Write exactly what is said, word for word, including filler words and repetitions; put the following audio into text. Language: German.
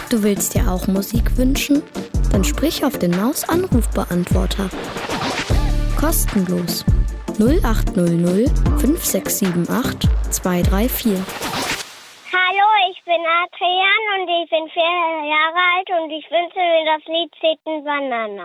Du willst dir auch Musik wünschen? Dann sprich auf den Maus-Anrufbeantworter. Kostenlos. null acht null null fünf sechs sieben acht zwei drei vier. Hallo, ich bin Adrian und ich bin vier Jahre alt und ich wünsche mir das Lied Zitten Banana.